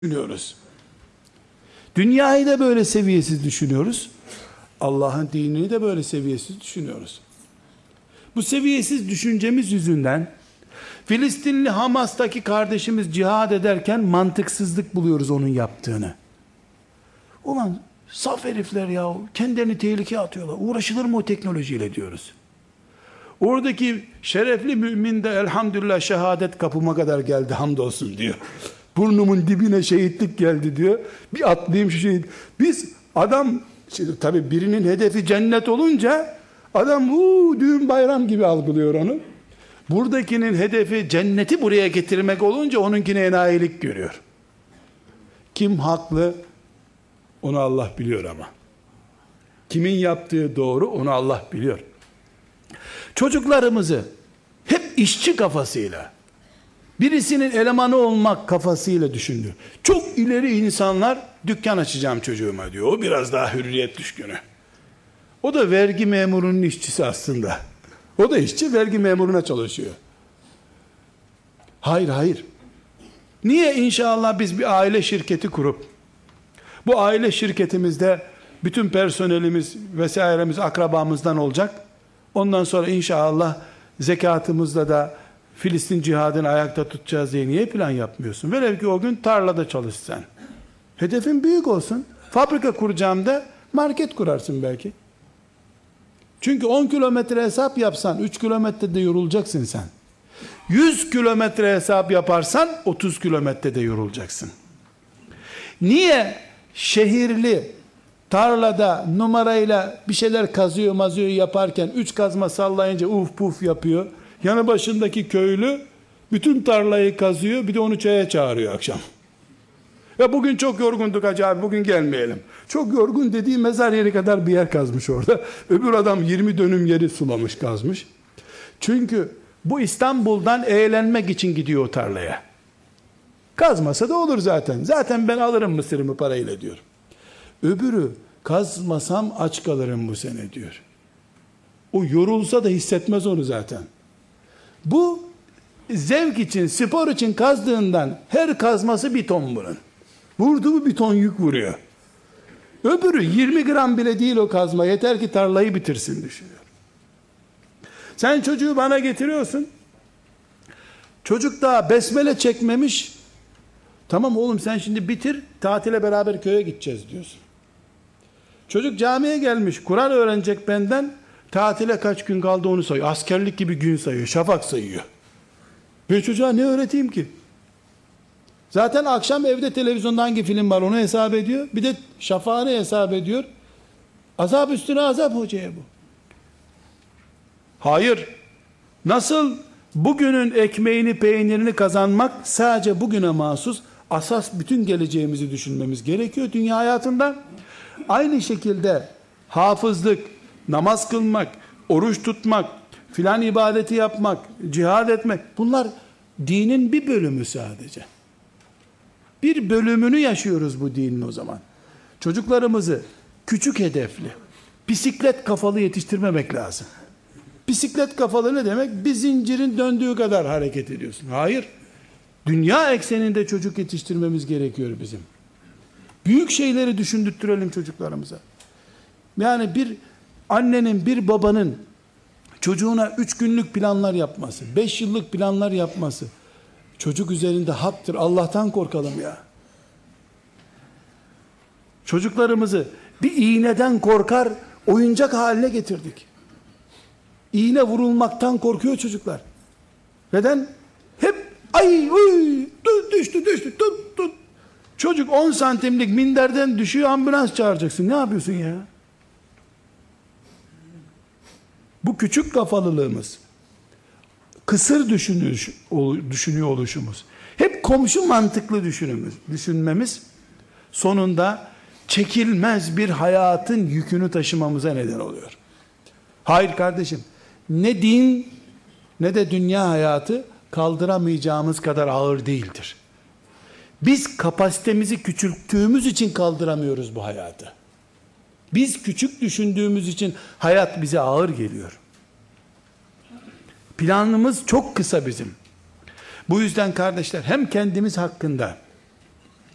düşünüyoruz. Dünyayı da böyle seviyesiz düşünüyoruz. Allah'ın dinini de böyle seviyesiz düşünüyoruz. Bu seviyesiz düşüncemiz yüzünden Filistinli Hamas'taki kardeşimiz cihad ederken mantıksızlık buluyoruz onun yaptığını. Ulan saf herifler ya, kendilerini tehlikeye atıyorlar. Uğraşılır mı o teknolojiyle diyoruz. Oradaki şerefli mümin de elhamdülillah şehadet kapıma kadar geldi hamdolsun diyor. Burnumun dibine şehitlik geldi diyor. Bir atlayayım şu şehit. Biz adam tabi birinin hedefi cennet olunca adam düğün bayram gibi algılıyor onu. Buradakinin hedefi cenneti buraya getirmek olunca onunkine enayilik görüyor. Kim haklı? Onu Allah biliyor ama. Kimin yaptığı doğru? Onu Allah biliyor. Çocuklarımızı hep işçi kafasıyla, birisinin elemanı olmak kafasıyla düşündü. Çok ileri insanlar dükkan açacağım çocuğuma diyor. O biraz daha hürriyet düşkünü. O da vergi memurunun işçisi aslında. O da işçi, vergi memuruna çalışıyor. Hayır. Niye inşallah biz bir aile şirketi kurup bu aile şirketimizde bütün personelimiz vesairemiz akrabamızdan olacak. Ondan sonra inşallah zekatımızla da Filistin cihadını ayakta tutacağız diye niye plan yapmıyorsun? Velev ki o gün tarlada çalışsan. Hedefin büyük olsun. Fabrika kuracağım da market kurarsın belki. Çünkü 10 kilometre hesap yapsan 3 kilometrede yorulacaksın sen. 100 kilometre hesap yaparsan 30 kilometrede yorulacaksın. Niye şehirli tarlada numarayla bir şeyler kazıyor mazıyor yaparken 3 kazma sallayınca uf puf yapıyor? Yanı başındaki köylü bütün tarlayı kazıyor, bir de onu çaya çağırıyor akşam. Ya bugün çok yorgunduk hacı abi, bugün gelmeyelim. Çok yorgun dediği mezar yeri kadar bir yer kazmış orada. Öbür adam 20 dönüm yeri sulamış, kazmış. Çünkü bu İstanbul'dan eğlenmek için gidiyor o tarlaya. Kazmasa da olur zaten. Zaten ben alırım mısırımı parayla diyor. Öbürü kazmasam aç kalırım bu sene diyor. O yorulsa da hissetmez onu zaten. Bu zevk için, spor için kazdığından her kazması bir ton bunun. Vurdu mu bir ton yük vuruyor. Öbürü 20 gram bile değil o kazma. Yeter ki tarlayı bitirsin düşünüyor. Sen çocuğu bana getiriyorsun. Çocuk daha besmele çekmemiş. Tamam oğlum sen şimdi bitir, tatile beraber köye gideceğiz diyorsun. Çocuk camiye gelmiş, Kur'an öğrenecek benden. Tatile kaç gün kaldı onu sayıyor. Askerlik gibi gün sayıyor, şafak sayıyor. Bir çocuğa ne öğreteyim ki? Zaten akşam evde televizyonda hangi film var onu hesap ediyor. Bir de şafağını hesap ediyor. Azap üstüne azap hocaya bu. Hayır. Nasıl bugünün ekmeğini peynirini kazanmak sadece bugüne mahsus, asas bütün geleceğimizi düşünmemiz gerekiyor dünya hayatında. Aynı şekilde hafızlık, namaz kılmak, oruç tutmak, filan ibadeti yapmak, cihad etmek, bunlar dinin bir bölümü sadece. Bir bölümünü yaşıyoruz bu dinin o zaman. Çocuklarımızı küçük hedefli, bisiklet kafalı yetiştirmemek lazım. Bisiklet kafalı ne demek? Bir zincirin döndüğü kadar hareket ediyorsun. Hayır. Dünya ekseninde çocuk yetiştirmemiz gerekiyor bizim. Büyük şeyleri düşündürtürelim çocuklarımıza. Yani bir annenin, bir babanın çocuğuna 3 günlük planlar yapması, 5 yıllık planlar yapması çocuk üzerinde haktır. Allah'tan korkalım ya. Çocuklarımızı bir iğneden korkar, oyuncak haline getirdik. İğne vurulmaktan korkuyor çocuklar. Neden? Hep düştü tut. Çocuk 10 santimlik minderden düşüyor, ambulans çağıracaksın. Ne yapıyorsun ya? Bu küçük kafalılığımız, kısır düşünüyor oluşumuz, hep komşu mantıklı düşünmemiz sonunda çekilmez bir hayatın yükünü taşımamıza neden oluyor. Hayır kardeşim, ne din ne de dünya hayatı kaldıramayacağımız kadar ağır değildir. Biz kapasitemizi küçülttüğümüz için kaldıramıyoruz bu hayatı. Biz küçük düşündüğümüz için hayat bize ağır geliyor. Planımız çok kısa bizim. Bu yüzden kardeşler hem kendimiz hakkında